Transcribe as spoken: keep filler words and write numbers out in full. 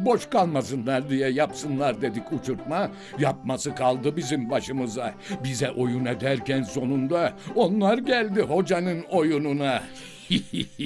Boş kalmasınlar diye yapsınlar dedik uçurtma. Yapması kaldı bizim başımıza. Bize oyun ederken sonunda onlar geldi hocanın oyununa.